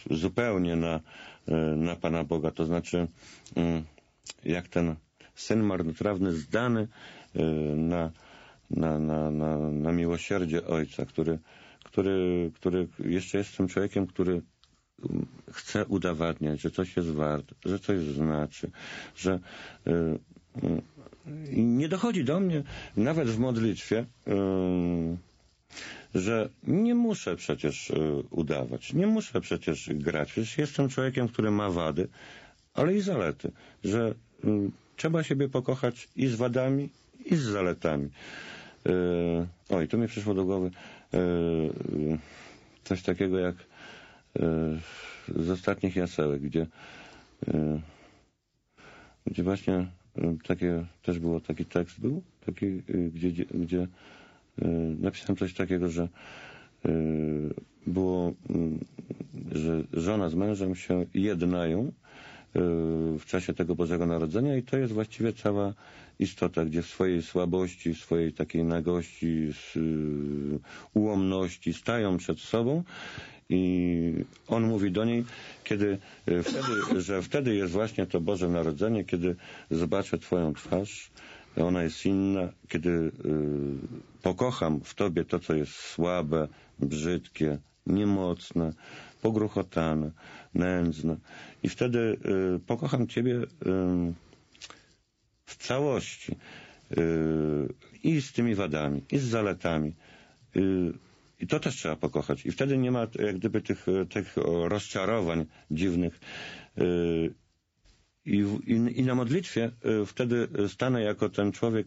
zupełnie na Pana Boga. To znaczy, jak ten syn marnotrawny zdany na miłosierdzie Ojca, który jeszcze jest tym człowiekiem, który chce udowadniać, że coś jest wart, że coś znaczy, że nie dochodzi do mnie nawet w modlitwie, że nie muszę przecież udawać, nie muszę przecież grać. Przecież jestem człowiekiem, który ma wady, ale i zalety, że trzeba siebie pokochać i z wadami, i z zaletami. Oj, tu mi przyszło do głowy coś takiego jak z ostatnich jasełek, gdzie właśnie takie, też było taki tekst, gdzie napisałem coś takiego, że było, że żona z mężem się jednają w czasie tego Bożego Narodzenia i to jest właściwie cała istota, gdzie w swojej słabości, w swojej takiej nagości, ułomności stają przed sobą i on mówi do niej, że wtedy jest właśnie to Boże Narodzenie, kiedy zobaczę Twoją twarz, ona jest inna, kiedy pokocham w Tobie to, co jest słabe, brzydkie, niemocne, pogruchotane, nędzne. I wtedy pokocham Ciebie w całości i z tymi wadami, i z zaletami. I to też trzeba pokochać. I wtedy nie ma jak gdyby tych rozczarowań dziwnych. I na modlitwie wtedy stanę jako ten człowiek,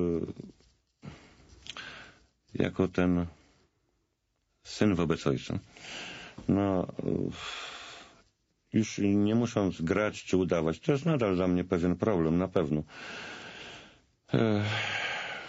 jako ten syn wobec Ojca. No, już nie musząc grać czy udawać. To jest nadal dla mnie pewien problem, na pewno.